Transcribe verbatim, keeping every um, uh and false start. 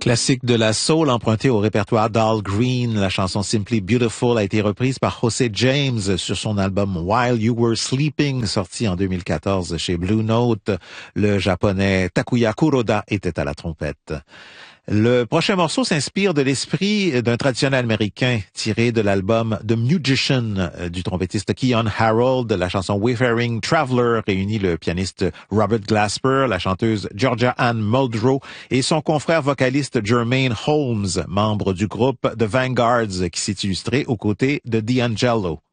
Classique de la soul empruntée au répertoire d'Al Green, la chanson Simply Beautiful a été reprise par José James sur son album While You Were Sleeping, sorti en deux mille quatorze chez Blue Note. Le japonais Takuya Kuroda était à la trompette. Le prochain morceau s'inspire de l'esprit d'un traditionnel américain tiré de l'album The Musician du trompettiste Keyon Harold. La chanson Wayfaring Traveler réunit le pianiste Robert Glasper, la chanteuse Georgia Ann Muldrow et son confrère vocaliste Jermaine Holmes, membre du groupe The Vanguards qui s'est illustré aux côtés de D'Angelo.